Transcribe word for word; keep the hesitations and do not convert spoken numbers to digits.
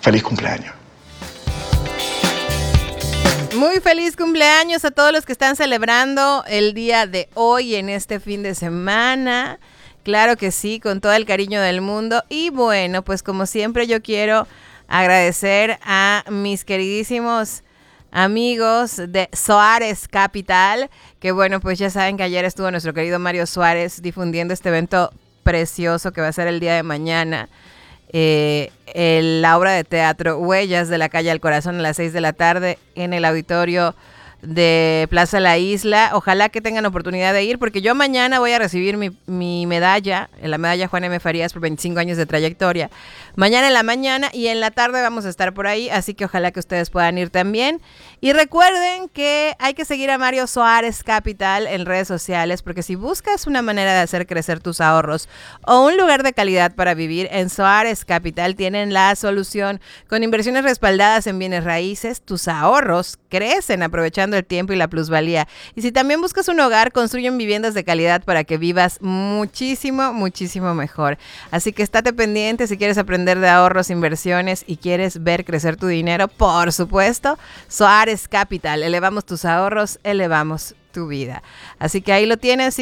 Feliz cumpleaños. Muy feliz cumpleaños a todos los que están celebrando el día de hoy en este fin de semana. Claro que sí, con todo el cariño del mundo. Y bueno, pues como siempre yo quiero agradecer a mis queridísimos amigos de Suárez Capital, que bueno, pues ya saben que ayer estuvo nuestro querido Mario Suárez difundiendo este evento precioso que va a ser el día de mañana. Eh, el, la obra de teatro Huellas de la calle al Corazón a las seis de la tarde en el auditorio de Plaza La Isla. Ojalá que tengan oportunidad de ir, porque yo mañana voy a recibir mi, mi medalla, la medalla Juan M. Farías por veinticinco años de trayectoria. Mañana en la mañana y en la tarde vamos a estar por ahí, así que ojalá que ustedes puedan ir también. Y recuerden que hay que seguir a Mario Suárez Capital en redes sociales, porque si buscas una manera de hacer crecer tus ahorros o un lugar de calidad para vivir, en Suárez Capital tienen la solución. Con inversiones respaldadas en bienes raíces, tus ahorros crecen aprovechando el tiempo y la plusvalía. Y si también buscas un hogar, construyen viviendas de calidad para que vivas muchísimo, muchísimo mejor. Así que estate pendiente si quieres aprender de ahorros, inversiones y quieres ver crecer tu dinero. Por supuesto, Suárez Capital. Elevamos tus ahorros, elevamos tu vida. Así que ahí lo tienes.